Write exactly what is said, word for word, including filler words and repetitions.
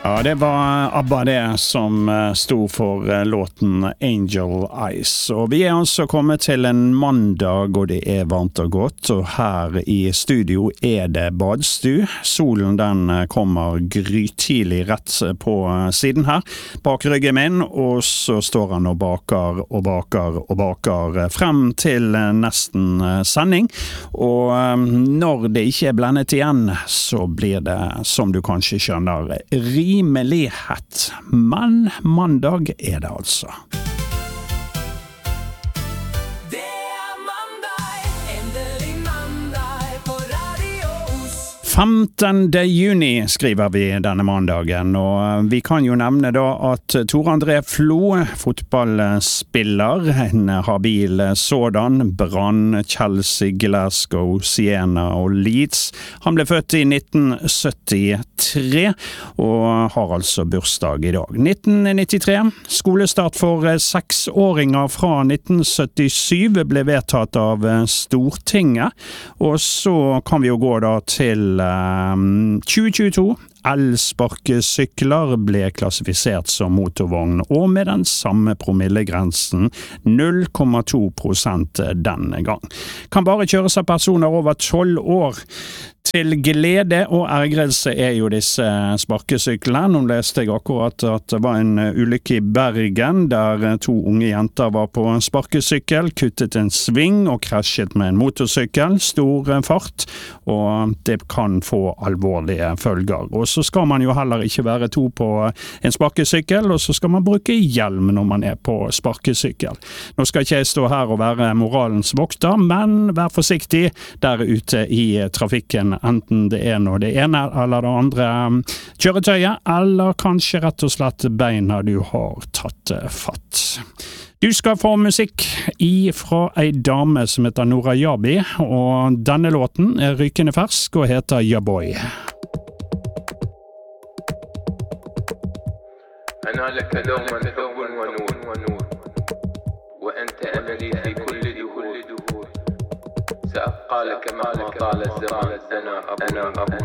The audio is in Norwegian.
Ja, det var ABBA det som stod for låten Angel Eyes. Og vi er altså kommet til en mandag, og det er varmt og godt. Og her i studio er det badstu. Solen den kommer grytidlig rett på siden her, bak ryggen min. Og så står han og baker og baker og baker frem til nesten sending. Og når det ikke er blendet igjen, så blir det, som du kanskje skjønner, rimelig hett. Men mandag er det altså. femtende juni skriver vi denne mandagen, og vi kan jo nevne da at Tor André Flo, fotballspiller, en habil sådan, Brann, Chelsea, Glasgow, Siena og Leeds. Han ble født i nitten syttitre og har altså bursdag i dag. nitten nittitre, skolestart for seksåringer fra nitten syttisyv ble vedtatt av Stortinget, og så kan vi jo gå da til tjue tjueto. Elsparkesykler ble klassifisert som motorvogn, og med den samme promillegrensen null komma to prosent denne gang. Kan bare kjøres av personer over tolv år. Til glede og ergrelse er jo disse sparkesyklene. Nå leste jeg akkurat at det var en ulykke i Bergen, der to unge jenter var på sparkesykkel, kuttet en sving og krasjet med en motorsykkel, stor fart, og det kan få alvorlige følger. Og så skal man jo heller ikke være to på en sparkesykkel, og så skal man bruke hjelm når man er på sparkesykkel. Nå skal ikke jeg stå her og være moralens vokter, men vær forsiktig der ute i trafikken, enten det er noe det ene eller det andre kjøretøyet, eller kanskje rett og slett beina du har tatt fatt. Du skal få musikk fra ei dame som heter Nora Jabi, og denne låten er rykende fersk og heter Ja Boy. أنا لك دوما حب ونور وأنت أملي في كل دهور سأبقى لك مهما طال الزمان أنا أنا أبوك